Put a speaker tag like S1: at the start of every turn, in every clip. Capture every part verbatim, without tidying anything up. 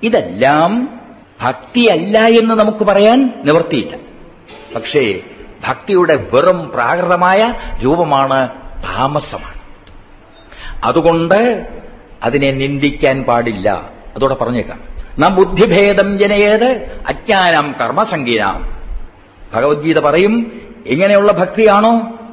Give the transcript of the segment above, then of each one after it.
S1: ഇതെല്ലാം ഭക്തിയല്ല എന്ന് നമുക്ക് പറയാൻ നിവൃത്തിയില്ല. പക്ഷേ ഭക്തിയുടെ വെറും പ്രാകൃതമായ രൂപമാണ്, താമസമാണ്. അതുകൊണ്ട് അതിനെ നിന്ദിക്കാൻ പാടില്ല. അതോടെ പറഞ്ഞേക്കാം. ന ബുദ്ധിഭേദം ജനയേത് അജ്ഞാനം കർമ്മസംഗീനാം. ഭഗവത്ഗീത പറയും, ഇങ്ങനെയുള്ള ഭക്തിയാണോ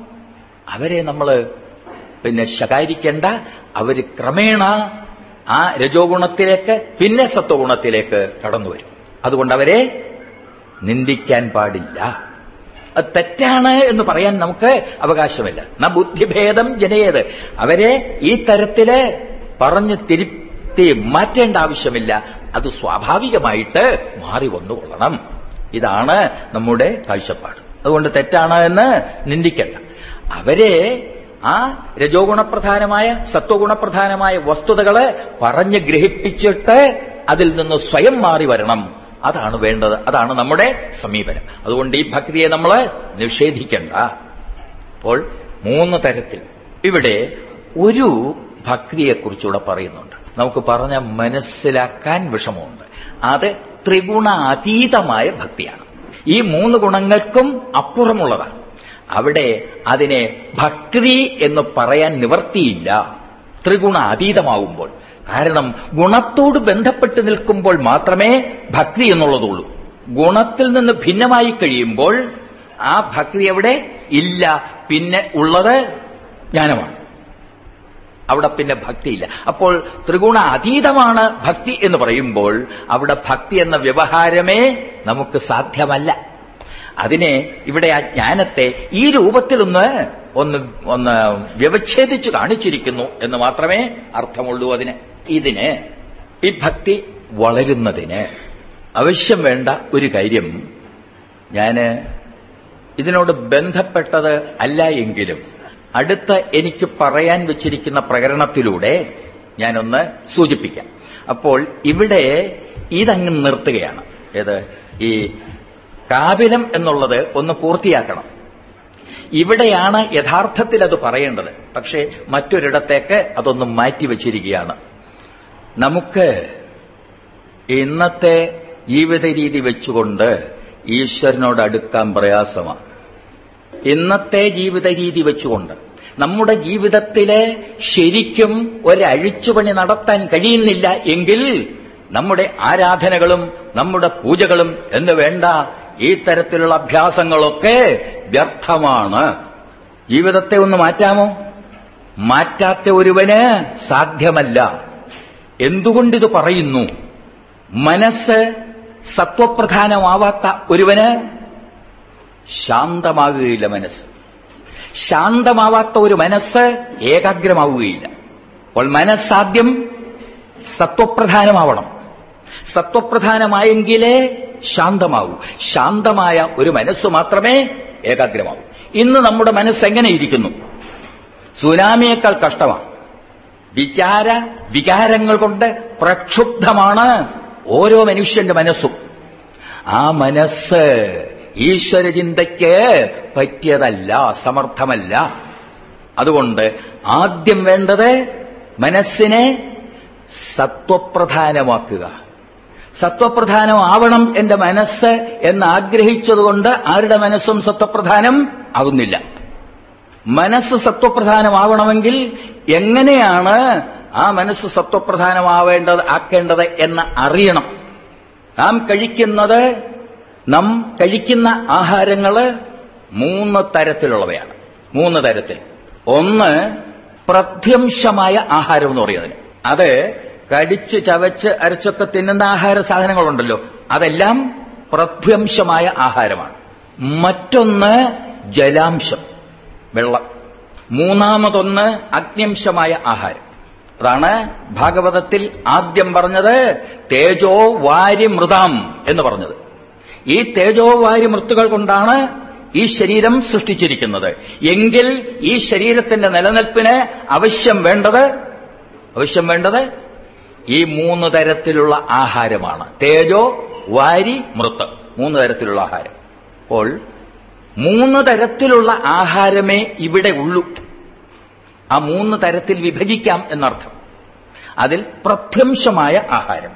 S1: അവരെ നമ്മൾ പിന്നെ ശകാരിക്കേണ്ട. അവര് ക്രമേണ ആ രജോ ഗുണത്തിലേക്ക് പിന്നെ സത്വഗുണത്തിലേക്ക് കടന്നു വരും. അതുകൊണ്ട് അവരെ നിന്ദിക്കാൻ പാടില്ല. അത് തെറ്റാണ് എന്ന് പറയാൻ നമുക്ക് അവകാശമില്ല. ന ബുദ്ധിഭേദം ജനയേത്. അവരെ ഈ തരത്തില് പറഞ്ഞ് തിരുത്തി മാറ്റേണ്ട ആവശ്യമില്ല. അത് സ്വാഭാവികമായിട്ട് മാറി വന്നുകൊള്ളണം. ഇതാണ് നമ്മുടെ കാഴ്ചപ്പാട്. അതുകൊണ്ട് തെറ്റാണ് എന്ന് നിന്ദിക്കണ്ട. അവരെ ആ രജോ ഗുണപ്രധാനമായ സത്വഗുണപ്രധാനമായ വസ്തുതകളെ പറഞ്ഞ് ഗ്രഹിപ്പിച്ചിട്ട് അതിൽ നിന്ന് സ്വയം മാറി വരണം. അതാണ് വേണ്ടത്. അതാണ് നമ്മുടെ സമീപനം. അതുകൊണ്ട് ഈ ഭക്തിയെ നമ്മൾ നിഷേധിക്കണ്ട. അപ്പോൾ മൂന്ന് തരത്തിൽ ഇവിടെ ഒരു ഭക്തിയെക്കുറിച്ചുകൂടെ പറയുന്നുണ്ട്. നമുക്ക് പറഞ്ഞ മനസ്സിലാക്കാൻ വിഷമമുണ്ട്. അത് ത്രിഗുണാതീതമായ ഭക്തിയാണ്. ഈ മൂന്ന് ഗുണങ്ങൾക്കും അപ്പുറമുള്ളതാണ്. അവിടെ അതിനെ ഭക്തി എന്ന് പറയാൻ നിവർത്തിയില്ല ത്രിഗുണാതീതമാകുമ്പോൾ. കാരണം ഗുണത്തോട് ബന്ധപ്പെട്ട് നിൽക്കുമ്പോൾ മാത്രമേ ഭക്തി എന്നുള്ളതുള്ളൂ. ഗുണത്തിൽ നിന്ന് ഭിന്നമായി കഴിയുമ്പോൾ ആ ഭക്തി അവിടെ ഇല്ല. പിന്നെ ഉള്ളത് ജ്ഞാനമാണ്. അവിടെ പിന്നെ ഭക്തിയില്ല. അപ്പോൾ ത്രിഗുണ അതീതമാണ് ഭക്തി എന്ന് പറയുമ്പോൾ അവിടെ ഭക്തി എന്ന വ്യവഹാരമേ നമുക്ക് സാധ്യമല്ല. അതിനെ ഇവിടെ ആ ജ്ഞാനത്തെ ഈ രൂപത്തിലൊന്ന് ഒന്ന് ഒന്ന് വ്യവച്ഛേദിച്ച് കാണിച്ചിരിക്കുന്നു എന്ന് മാത്രമേ അർത്ഥമുള്ളൂ. അതിന് ഇതിന് ഈ ഭക്തി വളരുന്നതിന് ആവശ്യം വേണ്ട ഒരു കാര്യം ഞാൻ ഇതിനോട് ബന്ധപ്പെട്ടത് അല്ല എങ്കിലും അടുത്ത എനിക്ക് പറയാൻ വെച്ചിരിക്കുന്ന പ്രകരണത്തിലൂടെ ഞാനൊന്ന് സൂചിപ്പിക്കാം. അപ്പോൾ ഇവിടെ ഇതങ്ങ് നിർത്തുകയാണ്. ഏത് ഈ കാപിലം എന്നുള്ളത് ഒന്ന് പൂർത്തിയാക്കണം. ഇവിടെയാണ് യഥാർത്ഥത്തിൽ അത് പറയേണ്ടത്. പക്ഷേ മറ്റൊരിടത്തേക്ക് അതൊന്ന് മാറ്റിവെച്ചിരിക്കുകയാണ്. നമുക്ക് ഇന്നത്തെ ജീവിത രീതി വെച്ചുകൊണ്ട് ഈശ്വരനോട് അടുക്കാൻ പ്രയാസമാണ്. ഇന്നത്തെ ജീവിത രീതി വെച്ചുകൊണ്ട് നമ്മുടെ ജീവിതത്തിലെ ശരിക്കും ഒരഴിച്ചുപണി നടത്താൻ കഴിയുന്നില്ല എങ്കിൽ നമ്മുടെ ആരാധനകളും നമ്മുടെ പൂജകളും എന്ന് വേണ്ട ഈ തരത്തിലുള്ള അഭ്യാസങ്ങളൊക്കെ വ്യർത്ഥമാണ്. ജീവിതത്തെ ഒന്ന് മാറ്റാമോ? മാറ്റാത്ത ഒരുവന് സാധ്യമല്ല. എന്തുകൊണ്ടിത് പറയുന്നു? മനസ്സ് സത്വപ്രധാനമാവാത്ത ഒരുവന് ശാന്തമാകുകയില്ല. മനസ്സ് ശാന്തമാവാത്ത ഒരു മനസ്സ് ഏകാഗ്രമാവുകയില്ല. അപ്പോൾ മനസ്സാദ്യം സത്വപ്രധാനമാവണം. സത്വപ്രധാനമായെങ്കിലേ ശാന്തമാവൂ. ശാന്തമായ ഒരു മനസ്സ് മാത്രമേ ഏകാഗ്രമാവൂ. ഇന്ന് നമ്മുടെ മനസ്സ് എങ്ങനെ ഇരിക്കുന്നു? സുനാമിയേക്കാൾ കഷ്ടമാണ്. വിചാര വികാരങ്ങൾ കൊണ്ട് പ്രക്ഷുബ്ധമാണ് ഓരോ മനുഷ്യന്റെ മനസ്സും. ആ മനസ്സ് ഈശ്വരചിന്തയ്ക്ക് പറ്റിയതല്ല, സമർത്ഥമല്ല. അതുകൊണ്ട് ആദ്യം വേണ്ടത് മനസ്സിനെ സത്വപ്രധാനമാക്കുക. സത്വപ്രധാനമാവണം എന്റെ മനസ്സ് എന്ന് ആഗ്രഹിച്ചതുകൊണ്ട് ആരുടെ മനസ്സും സത്വപ്രധാനം ആവുന്നില്ല. മനസ്സ് സത്വപ്രധാനമാവണമെങ്കിൽ എങ്ങനെയാണ് ആ മനസ്സ് സത്വപ്രധാനമാവേണ്ടത് ആക്കേണ്ടത് എന്ന് അറിയണം. നാം കഴിക്കുന്നത് നാം കഴിക്കുന്ന ആഹാരങ്ങള് മൂന്ന് തരത്തിലുള്ളവയാണ്. മൂന്ന് തരത്തിൽ. ഒന്ന് പ്രത്യംശമായ ആഹാരം എന്ന് പറയുന്നതിന്. അത് കടിച്ച് ചവച്ച് അരച്ചൊക്കെ തിന്നുന്ന ആഹാര സാധനങ്ങളുണ്ടല്ലോ, അതെല്ലാം പ്രത്യംശമായ ആഹാരമാണ്. മറ്റൊന്ന് ജലാംശം, വെള്ളം. മൂന്നാമതൊന്ന് അഗ്ന്യംശമായ ആഹാരം. അതാണ് ഭാഗവതത്തിൽ ആദ്യം പറഞ്ഞത് തേജോ വാരി മൃതാം എന്ന് പറഞ്ഞത്. ഈ തേജോ വാരി മൃത്തുകൾ കൊണ്ടാണ് ഈ ശരീരം സൃഷ്ടിച്ചിരിക്കുന്നത്. എങ്കിൽ ഈ ശരീരത്തിന്റെ നിലനിൽപ്പിന് ആവശ്യം വേണ്ടത് ആവശ്യം വേണ്ടത് ഈ മൂന്ന് തരത്തിലുള്ള ആഹാരമാണ്. തേജോ വാരി മൃത്ത്, മൂന്ന് തരത്തിലുള്ള ആഹാരം. അപ്പോൾ മൂന്ന് തരത്തിലുള്ള ആഹാരമേ ഇവിടെ ഉള്ളൂ. ആ മൂന്ന് തരത്തിൽ വിഭജിക്കാം എന്നർത്ഥം. അതിൽ പ്രത്യംശമായ ആഹാരം,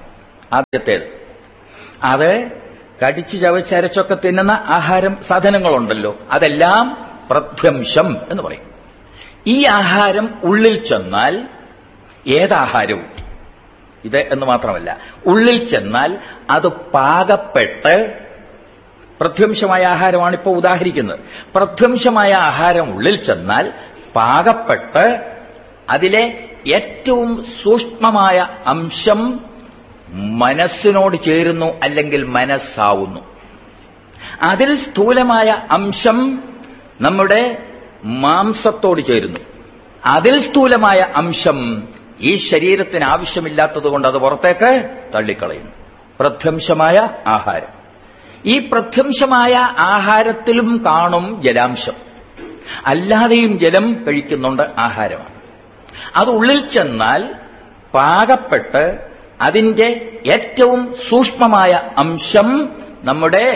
S1: ആദ്യത്തേത്. അത് കടിച്ചു ചവച്ചരച്ചൊക്കെ തിന്നുന്ന ആഹാരം സാധനങ്ങളുണ്ടല്ലോ, അതെല്ലാം പ്രധ്വംശം എന്ന് പറയും. ഈ ആഹാരം ഉള്ളിൽ ചെന്നാൽ, ഏതാഹാരവും ഇത് എന്ന് മാത്രമല്ല, ഉള്ളിൽ ചെന്നാൽ അത് പാകപ്പെട്ട്, പ്രധ്വംശമായ ആഹാരമാണ് ഇപ്പോൾ ഉദാഹരിക്കുന്നത്, പ്രധ്വംശമായ ആഹാരം ഉള്ളിൽ ചെന്നാൽ പാകപ്പെട്ട് അതിലെ ഏറ്റവും സൂക്ഷ്മമായ അംശം മനസ്സിനോട് ചേരുന്നു, അല്ലെങ്കിൽ മനസ്സാവുന്നു. അതിൽ സ്ഥൂലമായ അംശം നമ്മുടെ മാംസത്തോട് ചേരുന്നു. അതിൽ സ്ഥൂലമായ അംശം ഈ ശരീരത്തിന് ആവശ്യമില്ലാത്തതുകൊണ്ട് അത് പുറത്തേക്ക് തള്ളിക്കളയുന്നു. പ്രധ്വംശമായ ആഹാരം. ഈ പ്രധ്വംശമായ ആഹാരത്തിലും കാണും ജലാംശം. അല്ലാതെയും ജലം കഴിക്കുന്നുണ്ട്, ആഹാരമാണ്. അത് ഉള്ളിൽ ചെന്നാൽ പാകപ്പെട്ട് അതിന്റെ ഏറ്റവും സൂക്ഷ്മമായ അംശം നമ്മുടെ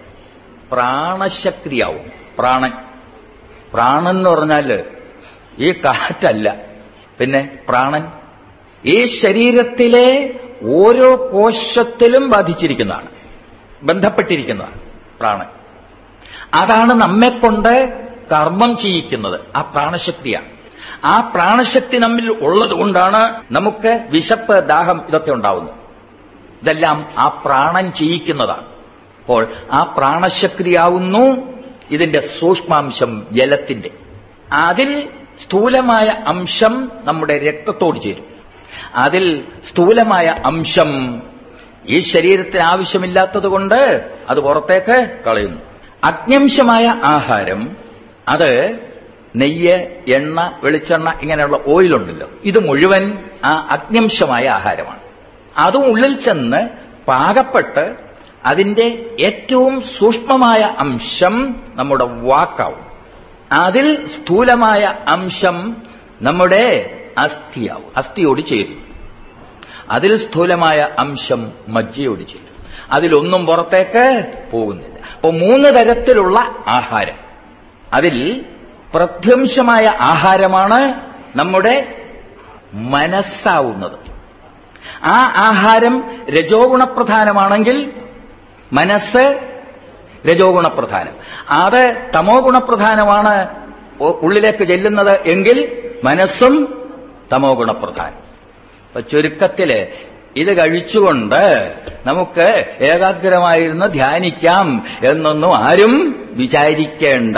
S1: പ്രാണശക്തിയാവും. പ്രാണൻ പ്രാണൻ എന്ന് പറഞ്ഞാൽ ഈ കാറ്റല്ല, പിന്നെ പ്രാണൻ ഈ ശരീരത്തിലെ ഓരോ കോശത്തിലും ബാധിച്ചിരിക്കുന്നതാണ്, ബന്ധപ്പെട്ടിരിക്കുന്നതാണ് പ്രാണൻ. അതാണ് നമ്മെക്കൊണ്ട് കർമ്മം ചെയ്യിക്കുന്നത്, ആ പ്രാണശക്തിയാണ്. ആ പ്രാണശക്തി നമ്മിൽ ഉള്ളതുകൊണ്ടാണ് നമുക്ക് വിശപ്പ്, ദാഹം ഇതൊക്കെ ഉണ്ടാവുന്നത്. ഇതെല്ലാം ആ പ്രാണൻ ചെയ്യിക്കുന്നതാണ്. അപ്പോൾ ആ പ്രാണശക്തിയാവുന്നു ഇതിന്റെ സൂക്ഷ്മാംശം ജലത്തിന്റെ. അതിൽ സ്ഥൂലമായ അംശം നമ്മുടെ രക്തത്തോട് ചേരും. അതിൽ സ്ഥൂലമായ അംശം ഈ ശരീരത്തിന് ആവശ്യമില്ലാത്തതുകൊണ്ട് അത് പുറത്തേക്ക് കളയുന്നു. അഗ്ന്യംശമായ ആഹാരം, അത് നെയ്യ്, എണ്ണ, വെളിച്ചെണ്ണ, ഇങ്ങനെയുള്ള ഓയിലുണ്ടല്ലോ, ഇത് മുഴുവൻ ആ അഗ്ന്യംശമായ ആഹാരമാണ്. അതും ഉള്ളിൽ ചെന്ന് പാകപ്പെട്ട് അതിന്റെ ഏറ്റവും സൂക്ഷ്മമായ അംശം നമ്മുടെ വാക്കാവും. അതിൽ സ്ഥൂലമായ അംശം നമ്മുടെ അസ്ഥിയാവും, അസ്ഥിയോട് ചേരും. അതിൽ സ്ഥൂലമായ അംശം മജ്ജയോട് ചേരും. അതിലൊന്നും പുറത്തേക്ക് പോകുന്നില്ല. അപ്പോൾ മൂന്ന് തരത്തിലുള്ള ആഹാരം. അതിൽ പ്രധ്വംശമായ ആഹാരമാണ് നമ്മുടെ മനസ്സാവുന്നത്. ആ ആഹാരം രജോ ഗുണപ്രധാനമാണെങ്കിൽ മനസ്സ് രജോ ഗുണപ്രധാനം. അത് തമോ ഗുണപ്രധാനമാണ് ഉള്ളിലേക്ക് ചെല്ലുന്നത് എങ്കിൽ മനസ്സും തമോ ഗുണപ്രധാനം. അപ്പൊ ചുരുക്കത്തില് ഇത് കഴിച്ചുകൊണ്ട് നമുക്ക് ഏകാഗ്രമായിരുന്ന് ധ്യാനിക്കാം എന്നൊന്നും ആരും വിചാരിക്കേണ്ട.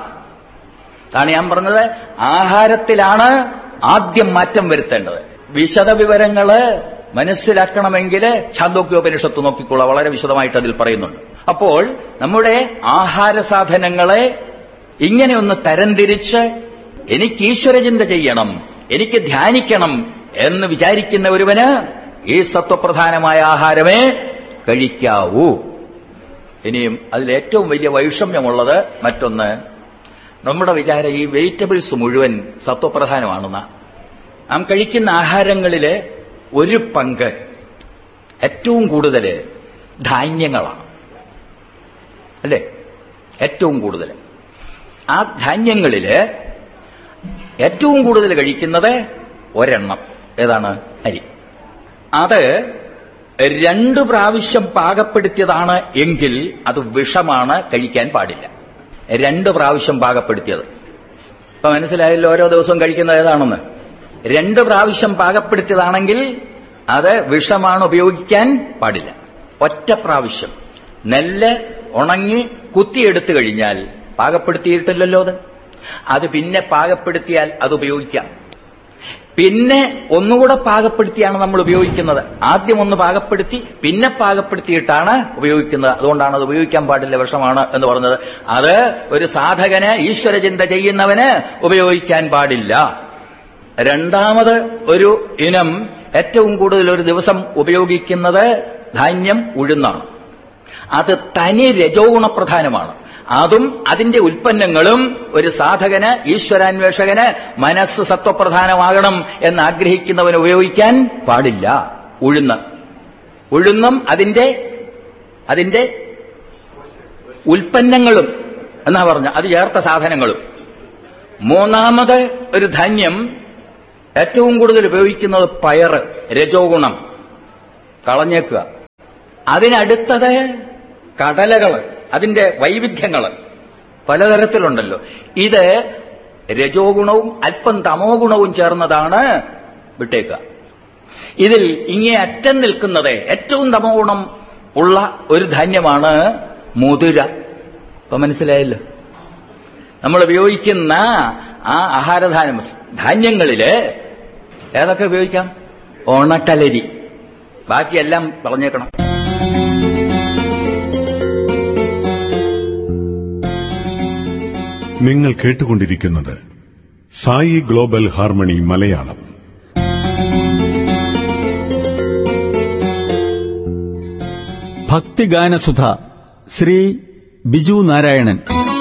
S1: അതാണ് ഞാൻ പറഞ്ഞത്, ആഹാരത്തിലാണ് ആദ്യം മാറ്റം വരുത്തേണ്ടത്. വിശദവിവരങ്ങള് മനസ്സിലാക്കണമെങ്കിൽ ഛാന്ദോഗ്യോപനിഷത്ത് നോക്കിക്കൊള്ളാം, വളരെ വിശദമായിട്ട് അതിൽ പറയുന്നുണ്ട്. അപ്പോൾ നമ്മുടെ ആഹാര സാധനങ്ങളെ ഇങ്ങനെ ഒന്ന് തരംതിരിച്ച് എനിക്ക് ഈശ്വരചിന്ത ചെയ്യണം, എനിക്ക് ധ്യാനിക്കണം എന്ന് വിചാരിക്കുന്ന ഒരുവന് ഈ സത്വപ്രധാനമായ ആഹാരമേ കഴിക്കാവൂ. ഇനിയും അതിലേറ്റവും വലിയ വൈഷമ്യമുള്ളത് മറ്റൊന്ന്, നമ്മുടെ വിചാരം ഈ വെജിറ്റബിൾസ് മുഴുവൻ സത്വപ്രധാനമാണെന്ന. നാം കഴിക്കുന്ന ആഹാരങ്ങളില് ഒരു പങ്ക്, ഏറ്റവും കൂടുതൽ ധാന്യങ്ങളാണ്, അല്ലേ? ഏറ്റവും കൂടുതൽ ആ ധാന്യങ്ങളില് ഏറ്റവും കൂടുതൽ കഴിക്കുന്നത് ഒരെണ്ണം, ഏതാണ്? അരി. അത് രണ്ടു പ്രാവശ്യം പാകപ്പെടുത്തിയതാണ് എങ്കിൽ അത് വിഷമാണ്, കഴിക്കാൻ പാടില്ല. രണ്ട് പ്രാവശ്യം പാകപ്പെടുത്തിയത്. ഇപ്പൊ മനസ്സിലായല്ലോ ഓരോ ദിവസവും കഴിക്കുന്നത് ഏതാണെന്ന്. രണ്ട് പ്രാവശ്യം പാകപ്പെടുത്തിയതാണെങ്കിൽ അത് വിഷമാണ്, ഉപയോഗിക്കാൻ പാടില്ല. ഒറ്റ പ്രാവശ്യം നെല്ല് ഉണങ്ങി കുത്തിയെടുത്തു കഴിഞ്ഞാൽ പാകപ്പെടുത്തിയിട്ടില്ലല്ലോ അത്, അത് പിന്നെ പാകപ്പെടുത്തിയാൽ അത് ഉപയോഗിക്കാം. പിന്നെ ഒന്നുകൂടെ പാകപ്പെടുത്തിയാണ് നമ്മൾ ഉപയോഗിക്കുന്നത്. ആദ്യം ഒന്ന് പാകപ്പെടുത്തി പിന്നെ പാകപ്പെടുത്തിയിട്ടാണ് ഉപയോഗിക്കുന്നത്. അതുകൊണ്ടാണ് അത് ഉപയോഗിക്കാൻ പാടില്ല, വിഷമാണ് എന്ന് പറഞ്ഞത്. അത് ഒരു സാധകന്, ഈശ്വരചിന്ത ചെയ്യുന്നവന് ഉപയോഗിക്കാൻ പാടില്ല. രണ്ടാമത് ഒരു ഇനം ഏറ്റവും കൂടുതൽ ഒരു ദിവസം ഉപയോഗിക്കുന്നത് ധാന്യം ഉഴുന്നാണ്. അത് തനി രജോ ഗുണപ്രധാനമാണ്. അതും അതിന്റെ ഉൽപ്പന്നങ്ങളും ഒരു സാധകന്, ഈശ്വരാന്വേഷകന്, മനസ്സ് സത്വപ്രധാനമാകണം എന്ന് ആഗ്രഹിക്കുന്നവന് ഉപയോഗിക്കാൻ പാടില്ല. ഉഴുന്ന് ഉഴുന്നും അതിന്റെ അതിന്റെ ഉൽപ്പന്നങ്ങളും എന്നാ പറഞ്ഞ, അത് ചേർത്ത സാധനങ്ങളും. മൂന്നാമത് ഒരു ധാന്യം ഏറ്റവും കൂടുതൽ ഉപയോഗിക്കുന്നത് പയറ്, രജോ ഗുണം. കളഞ്ഞേക്കുക. അതിനടുത്തത് കടലകള്, അതിന്റെ വൈവിധ്യങ്ങള് പലതരത്തിലുണ്ടല്ലോ. ഇത് രജോ ഗുണവും അല്പം തമോ ഗുണവും ചേർന്നതാണ്, വിട്ടേക്കുക. ഇതിൽ ഇങ്ങേ അറ്റം നിൽക്കുന്നത് ഏറ്റവും തമോ ഗുണം ഉള്ള ഒരു ധാന്യമാണ് മുതിര. ഇപ്പൊ മനസ്സിലായല്ലോ. നമ്മൾ ഉപയോഗിക്കുന്ന ആ ആഹാരധാന്യം ധാന്യങ്ങളില് ഏതൊക്കെ ഉപയോഗിക്കാം? ഓണക്കലരി, ബാക്കിയെല്ലാം പറഞ്ഞേക്കണം.
S2: നിങ്ങൾ കേട്ടുകൊണ്ടിരിക്കുന്നത് സായി ഗ്ലോബൽ ഹാർമണി മലയാളം.
S3: ഭക്തിഗാനസുധ ശ്രീ ബിജു നാരായണൻ.